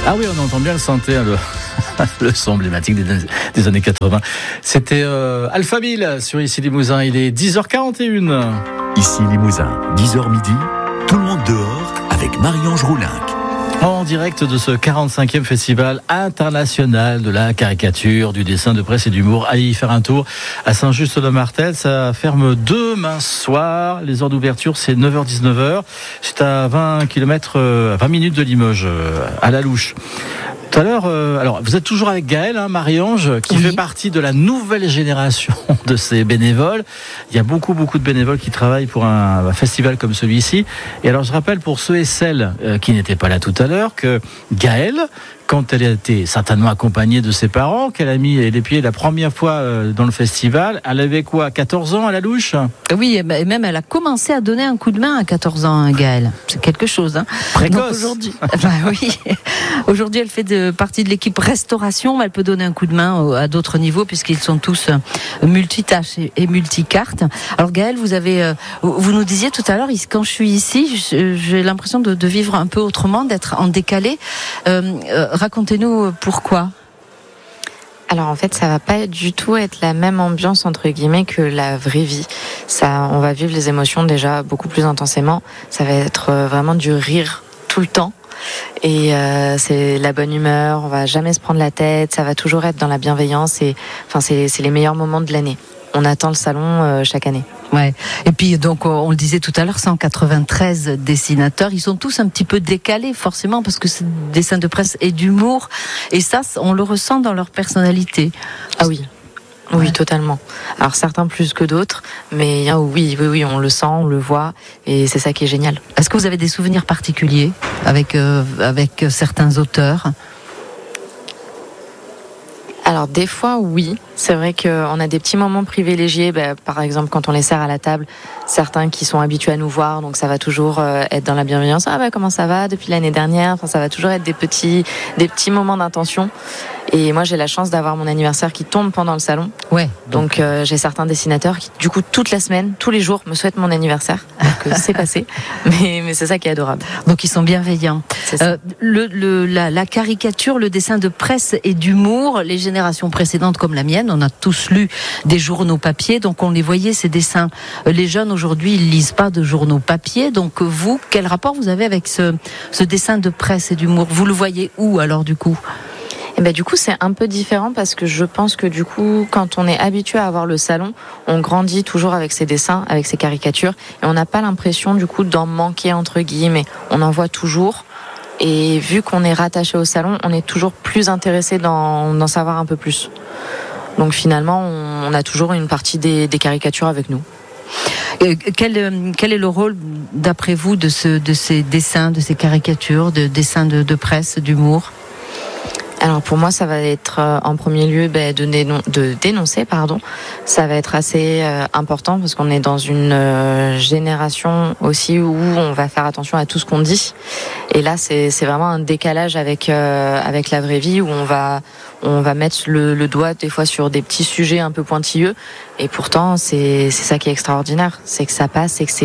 Ah oui, on entend bien le synthé, hein, le son emblématique des années 80. C'était Alphaville sur Ici Limousin. Il est 10h41. Ici Limousin, 10h midi, tout le monde dehors avec Marie-Ange Roulinck. En direct de ce 45e festival international de la caricature, du dessin de presse et d'humour. Allez y faire un tour à Saint-Just-le-Martel. Ça ferme demain soir. Les heures d'ouverture, c'est 9h-19h. C'est à 20 minutes de Limoges, à la Louche. Tout à l'heure, alors vous êtes toujours avec Gaël, hein, Marie-Ange, qui fait partie de la nouvelle génération de ces bénévoles. Il y a beaucoup de bénévoles qui travaillent pour un festival comme celui-ci. Et alors je rappelle pour ceux et celles qui n'étaient pas là tout à l'heure que Gaël, quand elle était certainement accompagnée de ses parents, qu'elle a mis les pieds la première fois dans le festival, elle avait quoi, 14 ans à la Louche ? Oui, et même elle a commencé à donner un coup de main à 14 ans, Gaëlle. C'est quelque chose. Hein. Précoce. Donc aujourd'hui, elle fait partie de l'équipe restauration. Elle peut donner un coup de main à d'autres niveaux puisqu'ils sont tous multitâches et multicartes. Alors Gaëlle, vous nous disiez tout à l'heure, quand je suis ici, j'ai l'impression de vivre un peu autrement, d'être en décalé. Racontez-nous pourquoi. Alors en fait, ça va pas du tout être la même ambiance entre guillemets que la vraie vie. On va vivre les émotions déjà beaucoup plus intensément. Ça va être vraiment du rire tout le temps. Et c'est la bonne humeur. On va jamais se prendre la tête. Ça va toujours être dans la bienveillance. Et c'est les meilleurs moments de l'année. On attend le salon chaque année. Ouais. Et puis donc on le disait tout à l'heure, 193 dessinateurs, ils sont tous un petit peu décalés forcément parce que c'est dessin de presse et d'humour et ça on le ressent dans leur personnalité. Ah oui. Oui, totalement. Alors certains plus que d'autres, mais oui, on le sent, on le voit et c'est ça qui est génial. Est-ce que vous avez des souvenirs particuliers avec certains auteurs ? Alors des fois oui, c'est vrai qu'on a des petits moments privilégiés, par exemple quand on les sert à la table, certains qui sont habitués à nous voir, donc ça va toujours être dans la bienveillance, comment ça va depuis l'année dernière, ça va toujours être des petits moments d'intention. Et moi j'ai la chance d'avoir mon anniversaire qui tombe pendant le salon. Ouais. Donc j'ai certains dessinateurs qui du coup toute la semaine, tous les jours me souhaitent mon anniversaire. Donc c'est passé, mais c'est ça qui est adorable. Donc ils sont bienveillants. C'est ça. La caricature, le dessin de presse et d'humour, les générations précédentes comme la mienne, on a tous lu des journaux papier, donc on les voyait ces dessins. Les jeunes aujourd'hui ils lisent pas de journaux papier, donc vous, quel rapport vous avez avec ce dessin de presse et d'humour ? Vous le voyez où alors du coup ? Et du coup c'est un peu différent parce que je pense que du coup quand on est habitué à avoir le salon, on grandit toujours avec ses dessins, avec ses caricatures et on n'a pas l'impression du coup d'en manquer entre guillemets. On en voit toujours et vu qu'on est rattaché au salon, on est toujours plus intéressé d'en savoir un peu plus. Donc finalement on a toujours une partie des caricatures avec nous. Quel est le rôle d'après vous de ces dessins, de ces caricatures, de dessins de presse, d'humour ? Alors pour moi, ça va être en premier lieu de dénoncer. Ça va être assez important parce qu'on est dans une génération aussi où on va faire attention à tout ce qu'on dit. Et là, c'est vraiment un décalage avec la vraie vie où on va mettre le doigt des fois sur des petits sujets un peu pointilleux. Et pourtant, c'est ça qui est extraordinaire, c'est que ça passe et que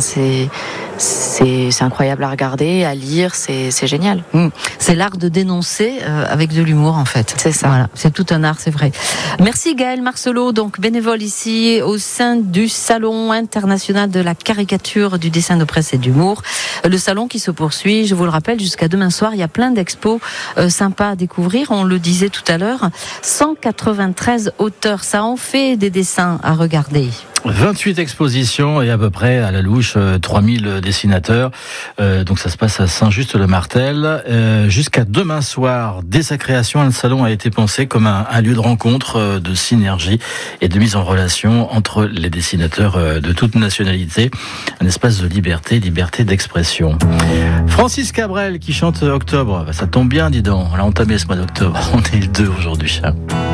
c'est incroyable à regarder, à lire, c'est génial. C'est l'art de dénoncer avec de l'humour en fait. C'est ça. Voilà, c'est tout un art, c'est vrai. Merci Gaëlle Marcelot, donc bénévole ici au sein du Salon international de la caricature, du dessin de presse et d'humour. Le salon qui se poursuit, je vous le rappelle, jusqu'à demain soir. Il y a plein d'expos sympas à découvrir. On le disait tout à l'heure, 193 auteurs, ça en fait des dessins à regarder. 28 expositions et à peu près à la louche 3000 dessinateurs. Donc ça se passe à Saint-Just-le-Martel. Jusqu'à demain soir, dès sa création, le salon a été pensé comme un lieu de rencontre, de synergie et de mise en relation entre les dessinateurs de toute nationalité. Un espace de liberté d'expression. Francis Cabrel qui chante Octobre. Ça tombe bien, dis donc. On a entamé ce mois d'octobre. On est le 2 aujourd'hui.